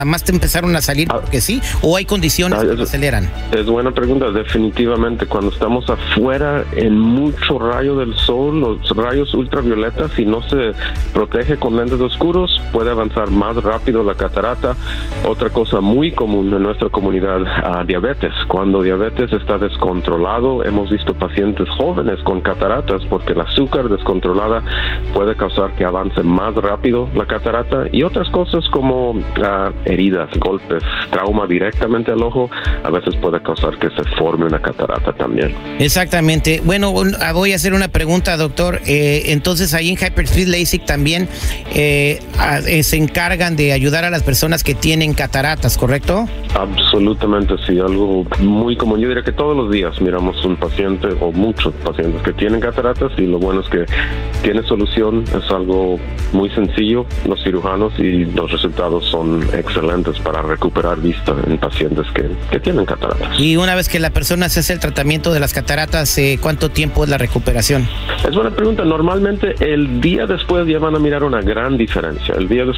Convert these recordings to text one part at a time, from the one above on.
más te empezaron a salir porque sí, o hay condiciones que lo aceleran? Es buena pregunta. Definitivamente, cuando estamos afuera en mucho rayo del sol, los rayos ultravioletas, si no se protege con lentes oscuros, puede avanzar más rápido la catarata. Otra cosa muy común en nuestra comunidad, diabetes. Cuando diabetes está descontrolado, hemos visto pacientes jóvenes con cataratas porque el azúcar descontrolada puede causar que avance más rápido la catarata, y otras cosas como heridas, golpes, trauma directamente al ojo, a veces puede causar que se forme una catarata también. Exactamente. Bueno, voy a hacer una pregunta, doctor. Entonces, ahí en Hyperspeed LASIK también se encargan de ayudar a las personas que tienen cataratas, ¿correcto? Absolutamente, sí. Algo muy común. Yo diría que todos los días miramos un paciente o muchos pacientes que tienen cataratas, y lo bueno es que tiene solución. Es algo muy sencillo, los cirujanos, y los resultados son excelentes para recuperar vista en pacientes que tienen cataratas. Y una vez que la persona se hace el tratamiento de las cataratas, ¿cuánto tiempo es la recuperación? Es buena pregunta. Normalmente el día después ya van a mirar una gran diferencia.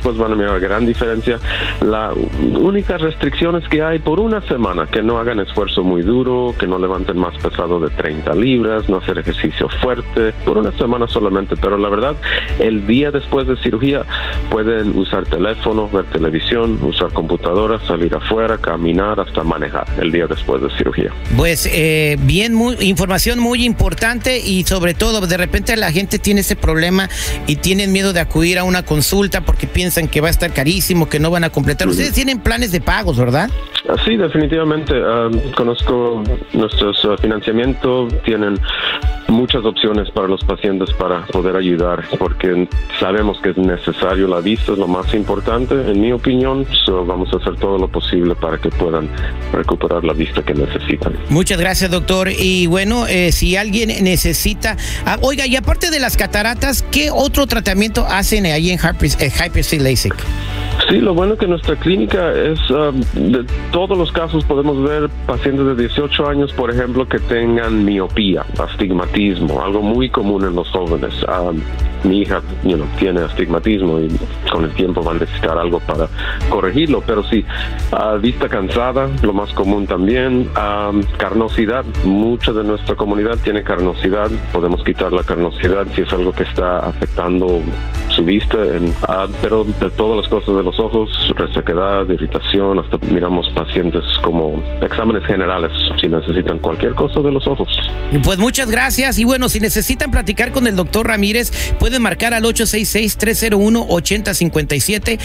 La única restricción es que hay por una semana que no hagan esfuerzo muy duro, que no levanten más pesado de 30 libras, no hacer ejercicio fuerte, por una semana solamente. Pero la verdad, el día después de cirugía pueden usar teléfono, ver televisión, usar computadora, salir afuera, caminar, hasta manejar el día después de cirugía. Pues información muy importante, y sobre todo de repente la gente tiene ese problema y tienen miedo de acudir a una consulta porque piensan que va a estar carísimo, que no van a completar. Ustedes tienen planes de pagos, ¿verdad? Sí, definitivamente. Conozco nuestros financiamiento, tienen muchas opciones para los pacientes para poder ayudar, porque sabemos que es necesario. La vista es lo más importante, en mi opinión. Vamos a hacer todo lo posible para que puedan recuperar la vista que necesitan. Muchas gracias, doctor. Y bueno, si alguien necesita... oiga, y aparte de las cataratas, ¿qué otro tratamiento hacen ahí en Hyperspeed LASIK? Sí, lo bueno que nuestra clínica es, de todos los casos podemos ver pacientes de 18 años, por ejemplo, que tengan miopía, astigmatismo, algo muy común en los jóvenes. Mi hija tiene astigmatismo y con el tiempo va a necesitar algo para corregirlo, pero sí, vista cansada, lo más común también. Carnosidad, mucha de nuestra comunidad tiene carnosidad, podemos quitar la carnosidad si es algo que está afectando su vista, pero de todas las cosas de los ojos, resequedad, irritación, hasta miramos pacientes como exámenes generales si necesitan cualquier cosa de los ojos. Pues muchas gracias, y bueno, si necesitan platicar con el doctor Ramírez, pueden marcar al 866-301-8057,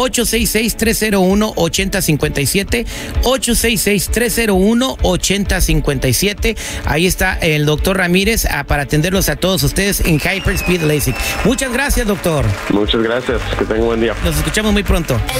866-301-8057, 866-301-8057. Ahí está el doctor Ramírez para atenderlos a todos ustedes en Hyperspeed LASIK. Muchas gracias, doctor. Muchas gracias, que tengan buen día. Nos escuchamos muy pronto.